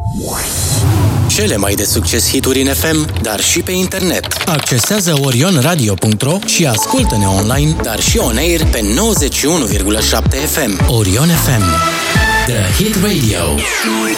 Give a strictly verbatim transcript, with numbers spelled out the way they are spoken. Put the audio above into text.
Cele mai de succes hituri în F M, dar și pe internet. Accesează orion radio punct ro și ascultă-ne online, dar și on-air pe nouăzeci și unu virgulă șapte F M. Orion F M. The Hit Radio.